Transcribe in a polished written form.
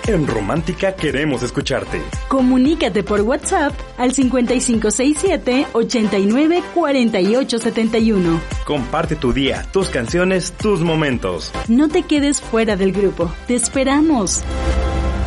En Romántica queremos escucharte. Comunícate por WhatsApp al 5567-894871. Comparte tu día, tus canciones, tus momentos. No te quedes fuera del grupo. Te esperamos.